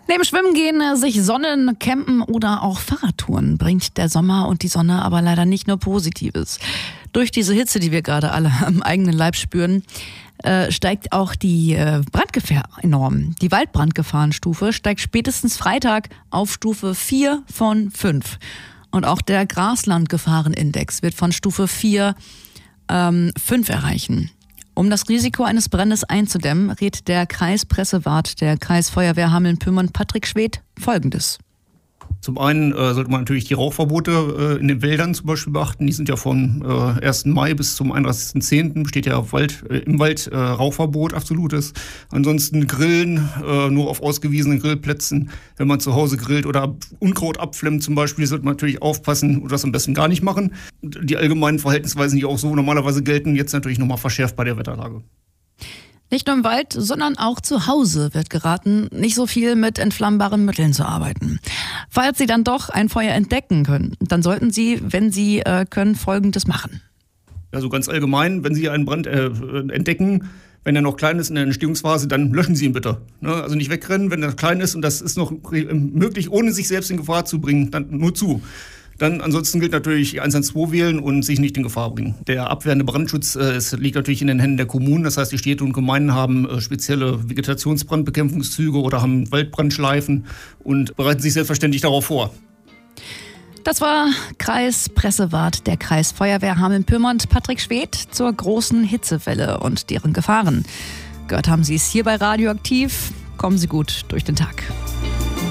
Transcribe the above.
Neben Schwimmen gehen, sich sonnen, campen oder auch Fahrradtouren bringt der Sommer und die Sonne aber leider nicht nur Positives. Durch diese Hitze, die wir gerade alle am eigenen Leib spüren, steigt auch die Brandgefahr enorm. Die Waldbrandgefahrenstufe steigt spätestens Freitag auf Stufe 4 von 5. Und auch der Graslandgefahrenindex wird von Stufe 4 5 erreichen. Um das Risiko eines Brandes einzudämmen, rät der Kreispressewart der Kreisfeuerwehr Hameln-Pyrmont Patrick Schwedt Folgendes. Zum einen sollte man natürlich die Rauchverbote in den Wäldern zum Beispiel beachten. Die sind ja vom 1. Mai bis zum 31.10. besteht ja im Wald Rauchverbot, absolutes. Ansonsten Grillen nur auf ausgewiesenen Grillplätzen. Wenn man zu Hause grillt oder Unkraut abflemmt zum Beispiel, sollte man natürlich aufpassen und das am besten gar nicht machen. Die allgemeinen Verhaltensweisen, die auch so normalerweise gelten, jetzt natürlich nochmal verschärft bei der Wetterlage. Nicht nur im Wald, sondern auch zu Hause wird geraten, nicht so viel mit entflammbaren Mitteln zu arbeiten. Falls Sie dann doch ein Feuer entdecken können, dann sollten Sie, wenn Sie können, Folgendes machen. Also ganz allgemein, wenn Sie einen Brand entdecken, wenn er noch klein ist in der Entstehungsphase, dann löschen Sie ihn bitte. Also nicht wegrennen, wenn er klein ist und das ist noch möglich, ohne sich selbst in Gefahr zu bringen, dann nur zu. Dann ansonsten gilt natürlich 112 wählen und sich nicht in Gefahr bringen. Der abwehrende Brandschutz liegt natürlich in den Händen der Kommunen. Das heißt, die Städte und Gemeinden haben spezielle Vegetationsbrandbekämpfungszüge oder haben Waldbrandschleifen und bereiten sich selbstverständlich darauf vor. Das war Kreispressewart der Kreisfeuerwehr Hameln-Pyrmont Patrick Schwedt zur großen Hitzewelle und deren Gefahren. Gehört haben Sie es hier bei Radioaktiv. Kommen Sie gut durch den Tag.